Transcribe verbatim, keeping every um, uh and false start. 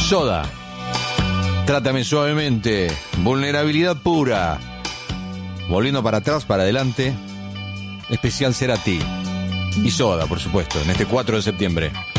Soda. Trátame suavemente. Vulnerabilidad pura. Volviendo para atrás, para adelante. Especial Cerati. Y Soda, por supuesto, en este cuatro de septiembre.